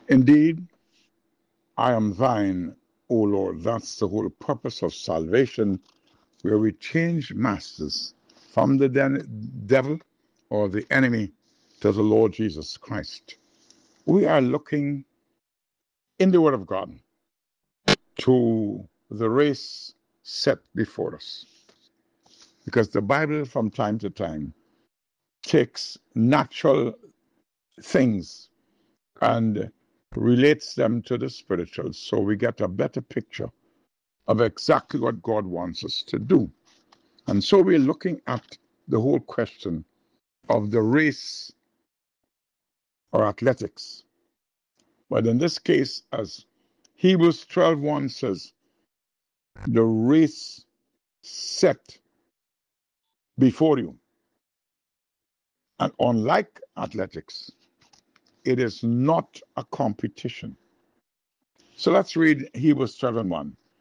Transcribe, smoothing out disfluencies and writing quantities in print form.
Indeed, I am thine, O Lord. That's the whole purpose of salvation, where we change masters from the devil or the enemy to the Lord Jesus Christ. We are looking in the Word of God to the race set before us. Because the Bible, from time to time, takes natural things and relates them to the spiritual, so we get a better picture of exactly what God wants us to do. And so we're looking at the whole question of the race or athletics. But in this case, as Hebrews 12:1 says, the race set before you. And unlike athletics, it is not a competition. So let's read Hebrews 12:1.